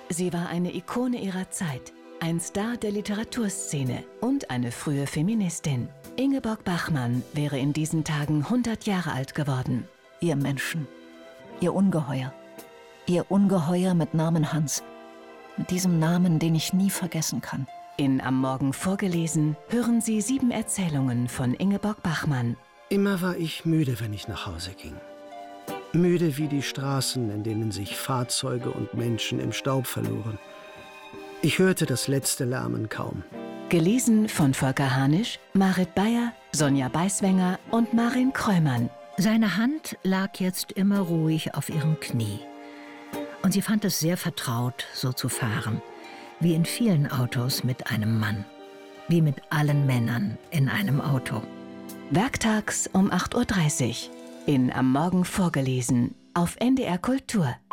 Sie war eine Ikone ihrer Zeit, ein Star der Literaturszene und eine frühe Feministin. Ingeborg Bachmann wäre in diesen Tagen 100 Jahre alt geworden. Ihr Menschen, ihr Ungeheuer mit Namen Hans, mit diesem Namen, den ich nie vergessen kann. In Am Morgen vorgelesen hören Sie 7 Erzählungen von Ingeborg Bachmann. Immer war ich müde, wenn ich nach Hause ging. Müde wie die Straßen, in denen sich Fahrzeuge und Menschen im Staub verloren. Ich hörte das letzte Lärmen kaum. Gelesen von Volker Hanisch, Marit Beyer, Sonja Beiswenger und Marin Kreumann. Seine Hand lag jetzt immer ruhig auf ihrem Knie. Und sie fand es sehr vertraut, so zu fahren. Wie in vielen Autos mit einem Mann. Wie mit allen Männern in einem Auto. Werktags um 8:30 Uhr. In Am Morgen vorgelesen auf NDR Kultur.